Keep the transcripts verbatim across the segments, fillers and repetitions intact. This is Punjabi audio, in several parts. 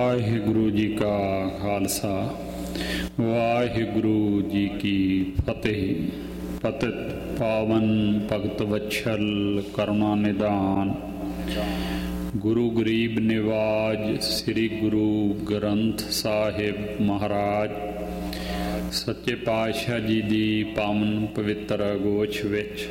ਵਾਹਿਗੁਰੂ ਜੀ ਕਾ ਖਾਲਸਾ ਵਾਹਿਗੁਰੂ ਜੀ ਕੀ ਫਤਿਹ। ਪਤਿਤ ਪਾਵਨ ਭਗਤ ਵਛਲ ਕਰੁਣਾ ਨਿਦਾਨ ਗੁਰੂ ਗਰੀਬ ਨਿਵਾਜ ਸ੍ਰੀ ਗੁਰੂ ਗ੍ਰੰਥ ਸਾਹਿਬ ਮਹਾਰਾਜ ਸੱਚੇ ਪਾਤਸ਼ਾਹ ਜੀ ਦੀ ਪਾਵਨ ਪਵਿੱਤਰ ਗੋਸ਼ ਵਿੱਚ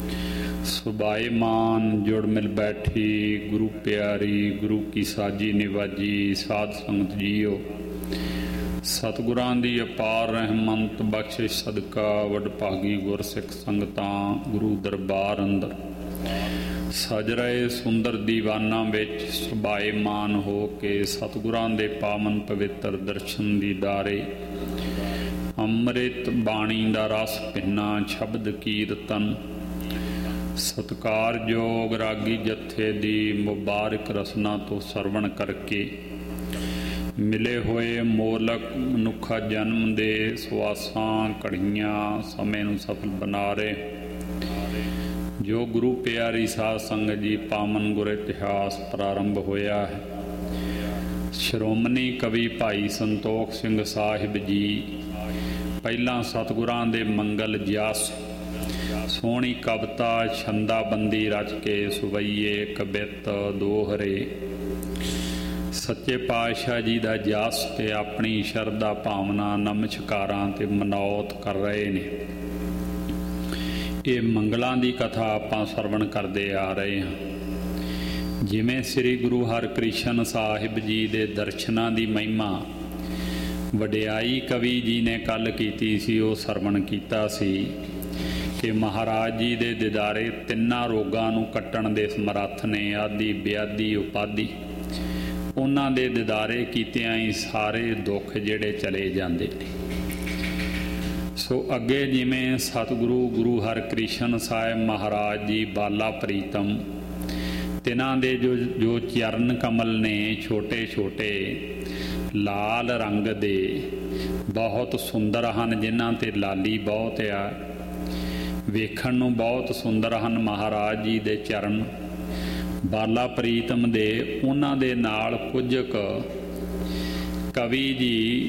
ਸੁਭਾਏਮਾਨ ਜੁੜ ਮਿਲ ਬੈਠੀ ਗੁਰੂ ਪਿਆਰੀ ਗੁਰੂ ਕੀ ਸਾਜੀ ਨਿਵਾਜੀ ਸਾਧ ਸੰਗਤ ਜੀਓ, ਸਤਿਗੁਰਾਂ ਦੀ ਅਪਾਰ ਰਹਿਮਤ ਬਖਸ਼ਿਸ਼ ਸਦਕਾ ਵਡਭਾਗੀ ਗੁਰਸਿੱਖ ਸੰਗਤਾਂ ਗੁਰੂ ਦਰਬਾਰ ਅੰਦਰ ਸਜ ਰਹੇ ਸੁੰਦਰ ਦੀਵਾਨਾਂ ਵਿੱਚ ਸੁਭਾਏਮਾਨ ਹੋ ਕੇ ਸਤਿਗੁਰਾਂ ਦੇ ਪਾਵਨ ਪਵਿੱਤਰ ਦਰਸ਼ਨ ਦੀਦਾਰੇ ਅੰਮ੍ਰਿਤ ਬਾਣੀ ਦਾ ਰਸ ਭਿੰਨਾ ਸ਼ਬਦ ਕੀਰਤਨ ਸਤਿਕਾਰਯੋਗ ਰਾਗੀ ਜੱਥੇ ਦੀ ਮੁਬਾਰਕ ਰਸਨਾ ਤੋਂ ਸਰਵਣ ਕਰਕੇ ਮਿਲੇ ਹੋਏ ਮੋਲਕ ਮਨੁੱਖਾ ਜਨਮ ਦੇ ਸਵਾਸਾਂ ਘੜੀਆਂ ਸਮੇਂ ਨੂੰ ਸਫਲ ਬਣਾ ਰਹੇ ਜੋ ਗੁਰੂ ਪਿਆਰੀ ਸਾਧ ਸੰਗਤ ਜੀ ਪਾਵਨ ਗੁਰ ਇਤਿਹਾਸ ਪ੍ਰਾਰੰਭ ਹੋਇਆ ਹੈ। ਸ਼੍ਰੋਮਣੀ ਕਵੀ ਭਾਈ ਸੰਤੋਖ ਸਿੰਘ ਸਾਹਿਬ ਜੀ ਪਹਿਲਾਂ ਸਤਿਗੁਰਾਂ ਦੇ ਮੰਗਲ ਜਸ ਸੋਹਣੀ ਕਵਿਤਾ ਛੰਦਾਬੰਦੀ ਰਚ ਕੇ ਸੁਵਈਏ ਕਵਿਤ ਦੋਹਰੇ ਸੱਚੇ ਪਾਤਸ਼ਾਹ ਜੀ ਦਾ ਜਸ ਤੇ ਆਪਣੀ ਸ਼ਰਧਾ ਭਾਵਨਾ ਨਮਸਕਾਰਾਂ ਤੇ ਮਨੌਤ ਕਰ ਰਹੇ ਨੇ। ਇਹ ਮੰਗਲਾਂ ਦੀ ਕਥਾ ਆਪਾਂ ਸਰਵਣ ਕਰਦੇ ਆ ਰਹੇ ਹਾਂ। ਜਿਵੇਂ ਸ੍ਰੀ ਗੁਰੂ ਹਰਿਕ੍ਰਿਸ਼ਨ ਸਾਹਿਬ ਜੀ ਦੇ ਦਰਸ਼ਨਾਂ ਦੀ ਮਹਿਮਾ ਵਡਿਆਈ ਕਵੀ ਜੀ ਨੇ ਕੱਲ ਕੀਤੀ ਸੀ, ਉਹ ਸਰਵਣ ਕੀਤਾ ਸੀ ਕਿ ਮਹਾਰਾਜ ਜੀ ਦੇ ਦਿਦਾਰੇ ਤਿੰਨਾਂ ਰੋਗਾਂ ਨੂੰ ਕੱਟਣ ਦੇ ਸਮਰੱਥ ਨੇ। ਆਦਿ ਵਿਆਧੀ ਉਪਾਧੀ ਉਹਨਾਂ ਦੇ ਦਿਦਾਰੇ ਕੀਤਿਆਂ ਹੀ ਸਾਰੇ ਦੁੱਖ ਜਿਹੜੇ ਚਲੇ ਜਾਂਦੇ ਨੇ। ਸੋ ਅੱਗੇ ਜਿਵੇਂ ਸਤਿਗੁਰੂ ਗੁਰੂ ਹਰਿਕ੍ਰਿਸ਼ਨ ਸਾਹਿਬ ਮਹਾਰਾਜ ਜੀ ਬਾਲਾ ਪ੍ਰੀਤਮ ਤਿਨਾਂ ਦੇ ਜੋ ਜੋ ਚਰਨ ਕਮਲ ਨੇ ਛੋਟੇ ਛੋਟੇ ਲਾਲ ਰੰਗ ਦੇ ਬਹੁਤ ਸੁੰਦਰ ਹਨ, ਜਿਨ੍ਹਾਂ 'ਤੇ ਲਾਲੀ ਬਹੁਤ ਆ, ਵੇਖਣ ਨੂੰ ਬਹੁਤ ਸੁੰਦਰ ਹਨ। ਮਹਾਰਾਜ ਜੀ ਦੇ ਚਰਨ ਬਾਲਾ ਪ੍ਰੀਤਮ ਦੇ ਉਹਨਾਂ ਦੇ ਨਾਲ ਕੁਝ ਕੁ ਕਵੀ ਜੀ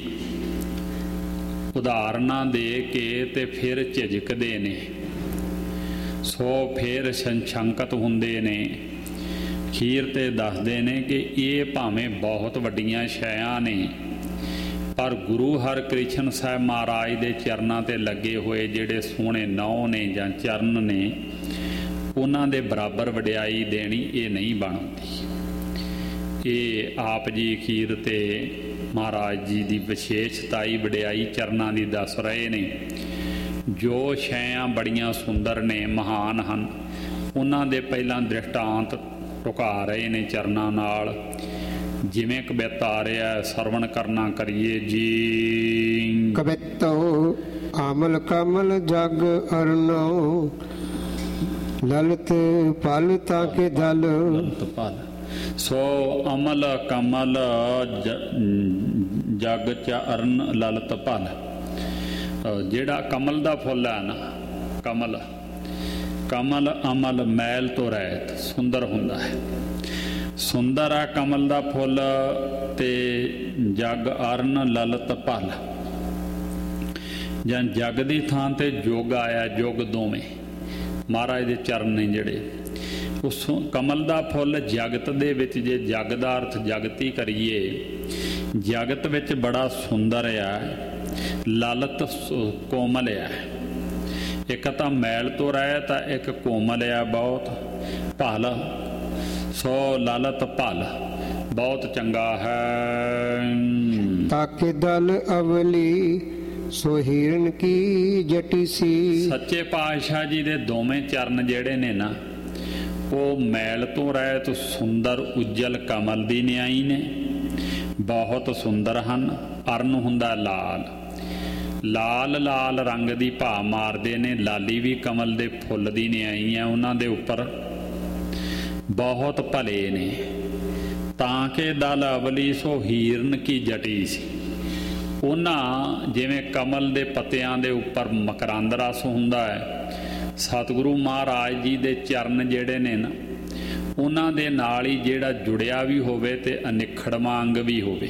ਉਦਾਹਰਨਾਂ ਦੇ ਕੇ ਤੇ ਫਿਰ ਝਿਜਕਦੇ ਨੇ। ਸੋ ਫਿਰ ਸੰਸ਼ੰਕਤ ਹੁੰਦੇ ਨੇ, ਖੀਰ ਤੇ ਦੱਸਦੇ ਨੇ ਕਿ ਇਹ ਭਾਵੇਂ ਬਹੁਤ ਵੱਡੀਆਂ ਸ਼ੈਆਂ ਨੇ, ਪਰ ਗੁਰੂ ਹਰਿਕ੍ਰਿਸ਼ਨ ਸਾਹਿਬ ਮਹਾਰਾਜ ਦੇ ਚਰਨਾਂ 'ਤੇ ਲੱਗੇ ਹੋਏ ਜਿਹੜੇ ਸੋਹਣੇ ਨਹੁੰ ਨੇ ਜਾਂ ਚਰਨ ਨੇ, ਉਹਨਾਂ ਦੇ ਬਰਾਬਰ ਵਡਿਆਈ ਦੇਣੀ ਇਹ ਨਹੀਂ ਬਣਦੀ। ਇਹ ਆਪ ਜੀ ਅਖੀਰ 'ਤੇ ਮਹਾਰਾਜ ਜੀ ਦੀ ਵਿਸ਼ੇਸ਼ਤਾਈ ਵਡਿਆਈ ਚਰਨਾਂ ਦੀ ਦੱਸ ਰਹੇ ਨੇ। ਜੋ ਸ਼ੈਆਂ ਬੜੀਆਂ ਸੁੰਦਰ ਨੇ, ਮਹਾਨ ਹਨ, ਉਹਨਾਂ ਦੇ ਪਹਿਲਾਂ ਦ੍ਰਿਸ਼ਟਾਂਤ ਢੁਕਾ ਰਹੇ ਨੇ ਚਰਨਾਂ ਨਾਲ। ਜਿਵੇਂ ਕਵਿਤਾ ਆ ਰਿਹਾ, ਸਰਵਣ ਕਰਨਾ ਕਰੀਏ ਜੀ। ਕਵਿਤੋ ਆਮਲ ਕਮਲ ਜਗ ਅਰਨੋ ਲਲਿਤ ਪਲ ਤਾਂ ਕੇ ਦਲ ਲਲਿਤ ਪਲ। ਸੋ ਅਮਲ ਕਮਲ ਜਗ ਚ ਅਰਨ ਲਲਿਤ ਪਲ। ਜਿਹੜਾ ਕਮਲ ਦਾ ਫੁੱਲ ਹੈ ਨਾ, ਕਮਲ ਕਮਲ ਅਮਲ ਮੈਲ ਤੋਂ ਰਹਿਤ ਸੁੰਦਰ ਹੁੰਦਾ ਹੈ। ਸੁੰਦਰ ਆ ਕਮਲ ਦਾ ਫੁੱਲ ਤੇ ਜਗ ਅਰਨ ਲਲਿਤ ਪਲ। ਜਾਂ ਜਗ ਦੀ ਥਾਂ ਤੇ ਜੁਗ ਆਇਆ, ਜੁਗ ਦੋਵੇਂ ਮਹਾਰਾਜ ਦੇ ਚਰਨ ਨੇ ਜਿਹੜੇ। ਉਸ ਕਮਲ ਦਾ ਫੁੱਲ ਜਗਤ ਦੇ ਵਿੱਚ, ਜੇ ਜਗ ਦਾ ਅਰਥ ਜਗਤੀ ਕਰੀਏ, ਜਗਤ ਵਿੱਚ ਬੜਾ ਸੁੰਦਰ ਆ, ਲਲਿਤ ਕੋਮਲ ਆ। ਇੱਕ ਤਾਂ ਮੈਲ ਤੋਂ ਰਹਿਤ ਆ, ਇੱਕ ਕੋਮਲ ਆ ਬਹੁਤ ਭਲ। ਸੋ ਲਲਿਤ ਭਲ ਬਹੁਤ ਚੰਗਾ ਹੈ। ਤਾਕੇ ਦਲ ਅਵਲੀ ਸੋ ਹੀਰਨ ਕੀ ਜਟੀ ਸੀ। ਸੱਚੇ ਪਾਤਸ਼ਾਹ ਜੀ ਦੇ ਦੋਵੇਂ ਚਰਨ ਜਿਹੜੇ ਨੇ ਨਾ, ਉਹ ਮੈਲ ਤੋਂ ਰਹਿਤ ਸੁੰਦਰ ਉਜਲ ਕਮਲ ਦੀ ਨਿਆਈ ਨੇ, ਬਹੁਤ ਸੁੰਦਰ ਹਨ। ਅਰਨ ਹੁੰਦਾ ਲਾਲ, ਲਾਲ ਲਾਲ ਰੰਗ ਦੀ ਭਾ ਮਾਰਦੇ ਨੇ। ਲਾਲੀ ਵੀ ਕਮਲ ਦੇ ਫੁੱਲ ਦੀ ਨਿਆਈ ਆ, ਉਹਨਾਂ ਦੇ ਉੱਪਰ ਬਹੁਤ ਭਲੇ ਨੇ। ਤਾਂ ਕਿ ਦਲ ਅਵਲੀ ਸੋ ਹੀਰਨ ਕੀ ਜਟੀ ਸੀ। ਉਹਨਾਂ ਜਿਵੇਂ ਕਮਲ ਦੇ ਪੱਤਿਆਂ ਦੇ ਉੱਪਰ ਮਕਰੰਦ ਰਸ ਹੁੰਦਾ ਹੈ, ਸਤਿਗੁਰੂ ਮਹਾਰਾਜ ਜੀ ਦੇ ਚਰਨ ਜਿਹੜੇ ਨੇ ਨਾ, ਉਹਨਾਂ ਦੇ ਨਾਲ ਹੀ ਜਿਹੜਾ ਜੁੜਿਆ ਵੀ ਹੋਵੇ ਤੇ ਅਨਿਖੜਵਾਂ ਅੰਗ ਵੀ ਹੋਵੇ,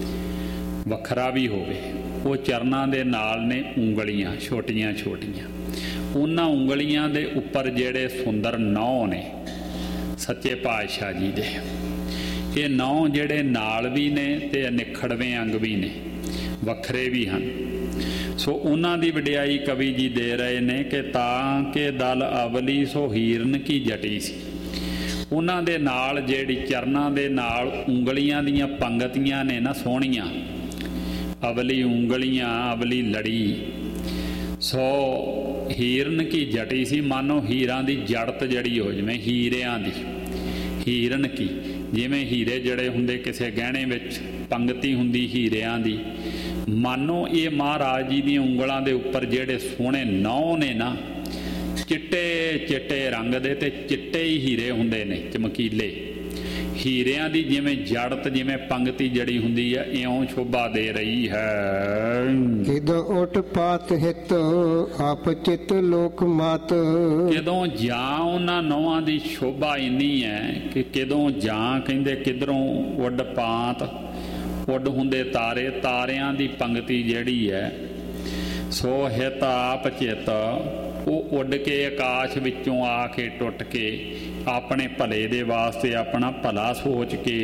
ਵੱਖਰਾ ਵੀ ਹੋਵੇ। ਉਹ ਚਰਨਾਂ ਦੇ ਨਾਲ ਨੇ ਉਂਗਲੀਆਂ ਛੋਟੀਆਂ ਛੋਟੀਆਂ। ਉਹਨਾਂ ਉਂਗਲੀਆਂ ਦੇ ਉੱਪਰ ਜਿਹੜੇ ਸੁੰਦਰ ਨੌ ਨੇ ਸੱਚੇ ਪਾਤਸ਼ਾਹ ਜੀ ਦੇ, ਇਹ ਨੌ ਜਿਹੜੇ ਨਾਲ ਵੀ ਨੇ ਤੇ ਅਨਿਖੜਵੇਂ ਅੰਗ ਵੀ ਨੇ, ਵੱਖਰੇ ਵੀ ਹਨ। ਸੋ ਉਹਨਾਂ ਦੀ ਵਡਿਆਈ ਕਵੀ ਜੀ ਦੇ ਰਹੇ ਨੇ ਕਿ ਤਾਂ ਕਿ ਦਲ ਅਵਲੀ ਸੋ ਹੀਰਨ ਕੀ ਜਟੀ ਸੀ। ਉਹਨਾਂ ਦੇ ਨਾਲ ਜਿਹੜੀ ਚਰਨਾਂ ਦੇ ਨਾਲ ਉਂਗਲੀਆਂ ਦੀਆਂ ਪੰਗਤੀਆਂ ਨੇ ਨਾ ਸੋਹਣੀਆਂ, ਅਵਲੀ ਉਂਗਲੀਆਂ ਅਵਲੀ ਲੜੀ, ਸੋ ਹੀਰਨ ਕੀ ਜਟੀ ਸੀ। ਮਾਨੋ ਹੀਰਾਂ ਦੀ ਜੜਤ ਜੜੀ ਹੋ, ਜਿਵੇਂ ਹੀਰਿਆਂ ਦੀ ਹੀਰਨ ਕੀ, ਜਿਵੇਂ ਹੀਰੇ ਜੜੇ ਹੁੰਦੇ ਕਿਸੇ ਗਹਿਣੇ ਵਿੱਚ, ਪੰਗਤੀ ਹੁੰਦੀ ਹੀਰਿਆਂ ਦੀ। ਮਾਨੋ ਇਹ ਮਹਾਰਾਜ ਜੀ ਦੀਆਂ ਉਂਗਲਾਂ ਦੇ ਉੱਪਰ ਜਿਹੜੇ ਸੋਹਣੇ ਨੌ ਨੇ ਨਾ, ਚਿੱਟੇ ਚਿੱਟੇ ਰੰਗ ਦੇ ਤੇ ਚਿੱਟੇ ਹੀ ਹੀਰੇ ਹੁੰਦੇ ਨੇ, ਚਮਕੀਲੇ ਹੀਰਿਆਂ ਦੀ ਜਿਵੇਂ ਜੜਤ, ਜਿਵੇਂ ਪੰਗਤੀ ਜੜੀ ਹੁੰਦੀ ਹੈ, ਇਉਂ ਸ਼ੋਭਾ ਦੇ ਰਹੀ ਹੈ। ਕਿਦੋਂ ਉਟ ਪਾਤ ਹਿਤ ਆਪ ਚਿਤ ਲੋਕ ਮਾਤ। ਕਿਦੋਂ ਜਾਂ ਉਹਨਾਂ ਨੌਆਂ ਦੀ ਸ਼ੋਭਾ ਇੰਨੀ ਹੈ ਕਿ ਕਿਦੋਂ ਜਾਂ ਕਹਿੰਦੇ ਕਿਧਰੋਂ ਉੱਡ ਪਾਤ, ਉੱਡ ਹੁੰਦੇ ਤਾਰੇ, ਤਾਰਿਆਂ ਦੀ ਪੰਗਤੀ ਜਿਹੜੀ ਹੈ। ਸੋ ਹਿਤ ਆਪ ਚਿਤ, ਉਹ ਉੱਡ ਕੇ ਆਕਾਸ਼ ਵਿੱਚੋਂ ਆ ਕੇ ਟੁੱਟ ਕੇ ਆਪਣੇ ਭਲੇ ਦੇ ਵਾਸਤੇ ਆਪਣਾ ਭਲਾ ਸੋਚ ਕੇ।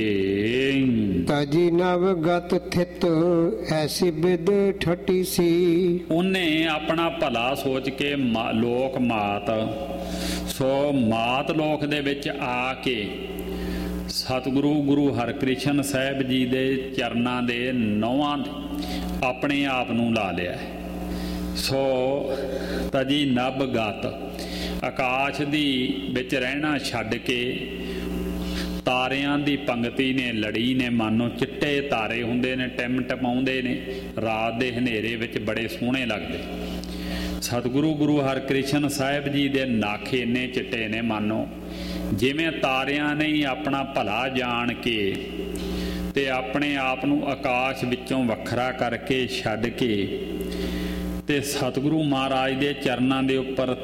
ਤਾਜੀ ਨਵ ਗਤ ਥਿਤ ਐਸੀ ਬਿਦ ਠੱਟੀ ਸੀ। ਉਹਨੇ ਆਪਣਾ ਭਲਾ ਸੋਚ ਕੇ ਲੋਕ ਮਾਤ, ਸੋ ਮਾਤ ਲੋਕ ਦੇ ਵਿੱਚ ਆ ਕੇ ਸਤਿਗੁਰੂ ਗੁਰੂ ਹਰਕ੍ਰਿਸ਼ਨ ਸਾਹਿਬ ਜੀ ਦੇ ਚਰਨਾਂ ਦੇ ਨੌਵਾਂ ਆਪਣੇ ਆਪ ਨੂੰ ਲਾ ਲਿਆ। ਸੋ ਤਜੀ ਨਭ ਗਤ, ਆਕਾਸ਼ ਦੀ ਵਿੱਚ ਰਹਿਣਾ ਛੱਡ ਕੇ ਤਾਰਿਆਂ ਦੀ ਪੰਗਤੀ ਨੇ ਲੜੀ ਨੇ। ਮਾਨੋ ਚਿੱਟੇ ਤਾਰੇ ਹੁੰਦੇ ਨੇ, ਟਿਮ ਟਮਾਉਂਦੇ ਨੇ, ਰਾਤ ਦੇ ਹਨੇਰੇ ਵਿੱਚ ਬੜੇ ਸੋਹਣੇ ਲੱਗਦੇ। ਸਤਿਗੁਰੂ ਗੁਰੂ ਹਰਕ੍ਰਿਸ਼ਨ ਸਾਹਿਬ ਜੀ ਦੇ ਨੱਕ ਇੰਨੇ ਚਿੱਟੇ ਨੇ, ਮਾਨੋ ਜਿਵੇਂ ਤਾਰਿਆਂ ਨੇ ਹੀ ਆਪਣਾ ਭਲਾ ਜਾਣ ਕੇ ਤੇ ਆਪਣੇ ਆਪ ਨੂੰ ਆਕਾਸ਼ ਵਿੱਚੋਂ ਵੱਖਰਾ ਕਰਕੇ ਛੱਡ ਕੇ ਤੇ ਸਤਿਗੁਰੂ ਮਹਾਰਾਜ ਦੇ ਚਰਨਾਂ ਦੇ ਉੱਪਰ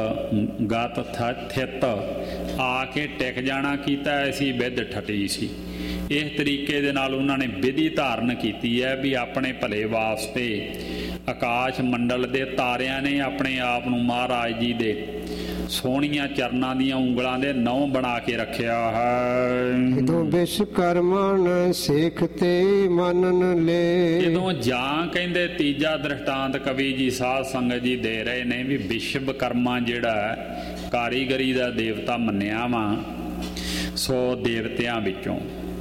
ਗਤ ਥਿਤ ਆ ਕੇ ਟਿਕ ਜਾਣਾ ਕੀਤਾ। ਐਸੀ ਵਿਧ ਠੱਟੀ ਸੀ। ਇਸ ਤਰੀਕੇ ਦੇ ਨਾਲ ਉਹਨਾਂ ਨੇ ਵਿਧੀ ਧਾਰਨ ਕੀਤੀ ਹੈ ਵੀ ਆਪਣੇ ਭਲੇ ਵਾਸਤੇ ਆਕਾਸ਼ ਮੰਡਲ ਦੇ ਤਾਰਿਆਂ ਨੇ ਆਪਣੇ ਆਪ ਨੂੰ ਮਹਾਰਾਜ ਜੀ ਦੇ ਸੋਹਣੀਆਂ ਚਰਨਾਂ ਦੀਆਂ ਉਂਗਲਾਂ ਦੇ ਨੌ ਬਣਾ ਕੇ ਰੱਖਿਆ ਹੈ। ਜਦੋਂ ਵਿਸ਼ਵਕਰਮਾ ਸੇਖ ਤੇ ਮੰਨਨ ਲੈ। ਜਦੋਂ ਜਾਂ ਕਹਿੰਦੇ ਤੀਜਾ ਦ੍ਰਿਸ਼ਟਾਂਤ ਕਵੀ ਜੀ ਸਾਧ ਸੰਗਤ ਜੀ ਦੇ ਰਹੇ ਨੇ ਵੀ ਵਿਸ਼ਵਕਰਮਾ ਜਿਹੜਾ ਕਾਰੀਗਰੀ ਦਾ ਦੇਵਤਾ ਮੰਨਿਆ ਵਾ ਸੋ ਦੇਵਤਿਆਂ ਵਿੱਚੋਂ।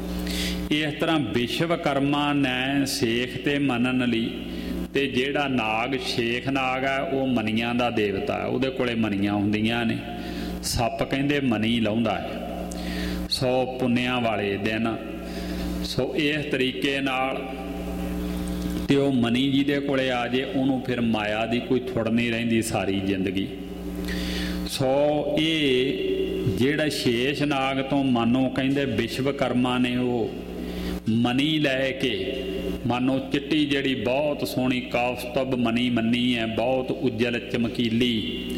ਇਸ ਤਰ੍ਹਾਂ ਵਿਸ਼ਵਕਰਮਾ ਨੇ ਸੇਖ ਤੇ ਮੰਨਣ ਲਈ, ਤੇ ਜਿਹੜਾ ਨਾਗ ਸ਼ੇਖ ਨਾਗ ਹੈ ਉਹ ਮਨੀਆਂ ਦਾ ਦੇਵਤਾ, ਉਹਦੇ ਕੋਲੇ ਮਨੀਆਂ ਹੁੰਦੀਆਂ ਨੇ। ਸੱਪ ਕਹਿੰਦੇ ਮਨੀ ਲਾਉਂਦਾ ਹੈ ਸੋ ਪੁੰਨਿਆਂ ਵਾਲੇ ਦਿਨ। ਸੋ ਇਸ ਤਰੀਕੇ ਨਾਲ ਤੇ ਉਹ ਮਨੀ ਜੀ ਦੇ ਕੋਲੇ ਆ ਜੇ, ਉਹਨੂੰ ਫਿਰ ਮਾਇਆ ਦੀ ਕੋਈ ਥੁੜ ਨਹੀਂ ਰਹਿੰਦੀ ਸਾਰੀ ਜ਼ਿੰਦਗੀ। ਸੋ ਇਹ ਜਿਹੜਾ ਸ਼ੇਸ਼ ਨਾਗ ਤੋਂ ਮਾਨੋ ਕਹਿੰਦੇ ਵਿਸ਼ਵਕਰਮਾ ਨੇ ਉਹ ਮਨੀ ਲੈ ਕੇ, ਮਾਨੋ ਚਿੱਟੀ ਜਿਹੜੀ ਬਹੁਤ ਸੋਹਣੀ ਕੌਸਤੁਭ ਮਨੀ ਮੰਨੀ ਹੈ, ਬਹੁਤ ਉਜਲ ਚਮਕੀਲੀ